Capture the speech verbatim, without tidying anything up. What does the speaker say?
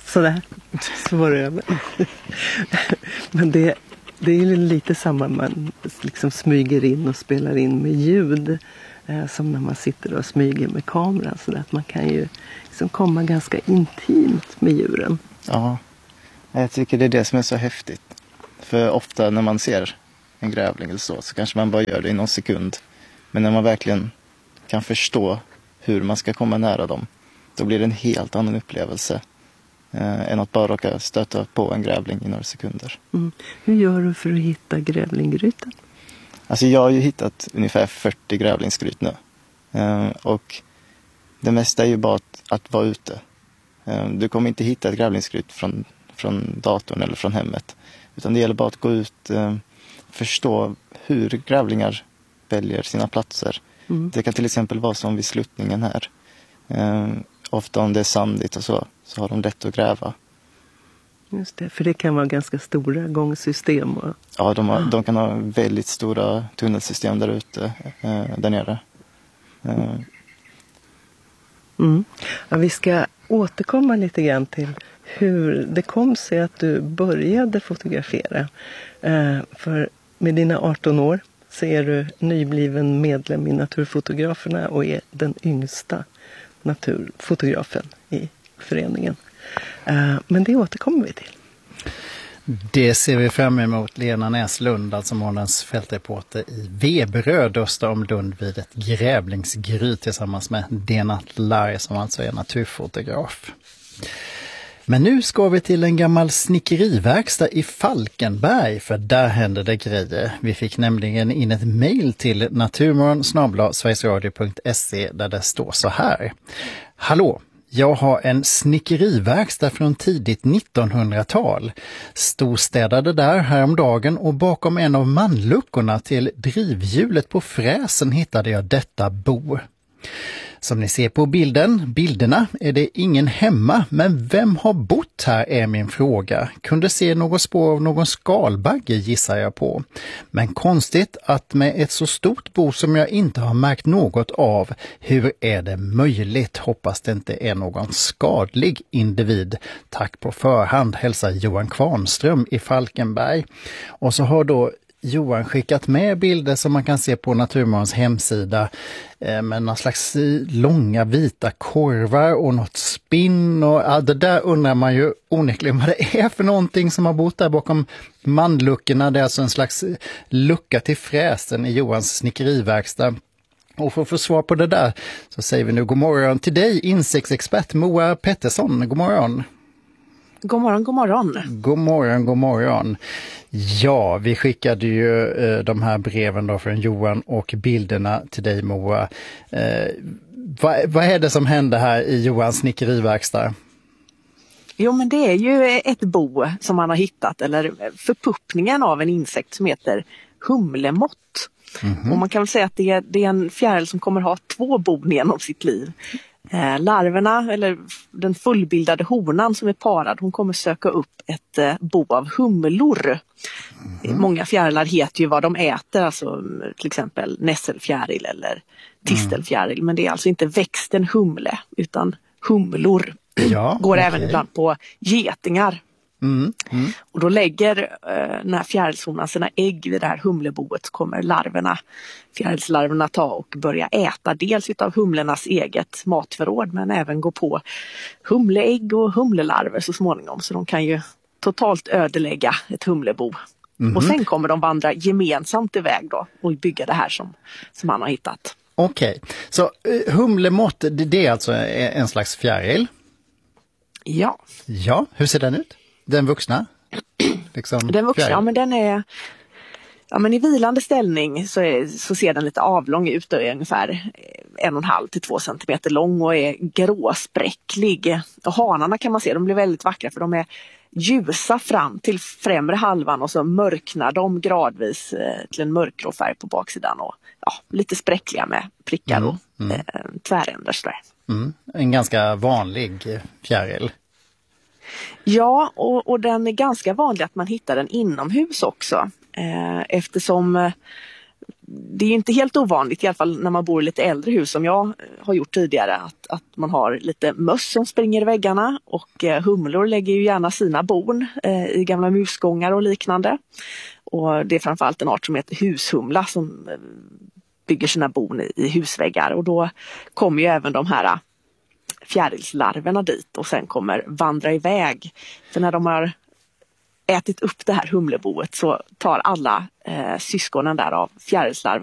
sådär, så var det över. Men det, det är lite samma, man liksom smyger in och spelar in med ljud eh, som när man sitter och smyger med kameran, så att man kan ju liksom komma ganska intimt med djuren. Ja, jag tycker det är det som är så häftigt. För ofta när man ser en grävling eller så, så kanske man bara gör det i någon sekund. Men när man verkligen kan förstå hur man ska komma nära dem, då blir det en helt annan upplevelse eh, än att bara råka stöta på en grävling i några sekunder. Mm. Hur gör du för att hitta grävlinggrytan? Alltså jag har ju hittat ungefär fyrtio grävlingsgryt nu. Eh, och det mesta är ju bara att, att vara ute. Eh, du kommer inte hitta ett grävlingsgryt från, från datorn eller från hemmet. Utan det gäller bara att gå ut, eh, förstå hur grävlingar väljer sina platser. Mm. Det kan till exempel vara som vid sluttningen här. Eh, ofta om det är sandigt och så, så har de lätt att gräva. Just det, för det kan vara ganska stora gångsystem. Och... Ja, de, har, de kan ha väldigt stora tunnelsystem där ute, eh, där nere. Eh. Mm. Ja, vi ska återkomma lite grann till hur det kom sig att du började fotografera. Eh, för med dina arton år så är du nybliven medlem i Naturfotograferna och är den yngsta naturfotografen i föreningen. Uh, men det återkommer vi till. Det ser vi fram emot. Lena Näslund, alltså månadens fältreporter i Veberöd öster om Lund vid ett grävlingsgryt tillsammans med Denat Larr som alltså är naturfotograf. Men nu ska vi till en gammal snickeriverkstad i Falkenberg, för där händer det grejer. Vi fick nämligen in ett mejl till naturmorgon snabel-a sverigesradio punkt se där det står så här. Hallå! Jag har en snickeriverkstad från tidigt nittonhundratal. Storstädade där häromdagen och bakom en av manluckorna till drivhjulet på fräsen hittade jag detta bo. Som ni ser på bilden, bilderna är det ingen hemma, men vem har bott här är min fråga. Kunde se något spår av någon skalbagge gissar jag på. Men konstigt att med ett så stort bo som jag inte har märkt något av, hur är det möjligt? Hoppas det inte är någon skadlig individ. Tack på förhand, hälsar Johan Kvarnström i Falkenberg. Och så har då Johan skickat med bilder som man kan se på Naturmorgons hemsida eh, med några slags långa vita korvar och något spinn och ja, det där undrar man ju onekligen vad det är för någonting som har bott där bakom manluckorna. Det är alltså en slags lucka till fräsen i Johans snickeriverkstad. Och för att få svar på det där så säger vi nu god morgon till dig, insektsexpert Moa Pettersson. God morgon. God morgon, god morgon. God morgon, god morgon. Ja, vi skickade ju eh, de här breven då från Johan och bilderna till dig Moa. Eh, vad, vad är det som händer här i Johans snickeriverkstad? Jo, men det är ju ett bo som man har hittat, eller förpuppningen av en insekt som heter humlemott. Mm-hmm. Och man kan väl säga att det är, det är en fjäril som kommer ha två bon genom sitt liv. Eh, larverna, eller den fullbildade honan som är parad, hon kommer söka upp ett eh, bo av humlor. Mm. Många fjärilar heter ju vad de äter, alltså till exempel nässelfjäril eller tistelfjäril. Mm. Men det är alltså inte växten humle utan humlor. Ja, går okay. Även ibland på getingar. Mm, mm. Och då lägger eh, den här fjärilshonan sina ägg vid det här humleboet, så kommer larverna, fjärilslarverna ta och börja äta dels utav humlornas eget matförråd, men även gå på humleägg och humlelarver så småningom, så de kan ju totalt ödelägga ett humlebo. Mm-hmm. Och sen kommer de vandra gemensamt iväg då och bygga det här som, som man har hittat. Okej, okay. Så uh, humlemott, det, det är alltså en slags fjäril? Ja. Ja, hur ser den ut? Den vuxna? Liksom den vuxna, fjäril. Ja men den är... Ja, men i vilande ställning så, är, så ser den lite avlång ut och är ungefär en och en halv till två centimeter lång och är gråspräcklig. Och hanarna kan man se, de blir väldigt vackra för de är ljusa fram till främre halvan och så mörknar de gradvis eh, till en mörkgrå färg på baksidan och ja, lite spräckliga med prickar mm, och mm. Eh, tvärändrar sådär. Mm, en ganska vanlig fjäril. Ja, och, och den är ganska vanlig att man hittar den inomhus också. Eh, eftersom eh, det är inte helt ovanligt, i alla fall när man bor i lite äldre hus som jag har gjort tidigare, att, att man har lite möss som springer i väggarna, och eh, humlor lägger ju gärna sina bon eh, i gamla musgångar och liknande. Och det är framförallt en art som heter hushumla som eh, bygger sina bon i, i husväggar, och då kommer ju även de här fjärilslarverna dit och sen kommer vandra iväg. För när de har ätit upp det här humleboet så tar alla eh, syskonen där av fjärilslarver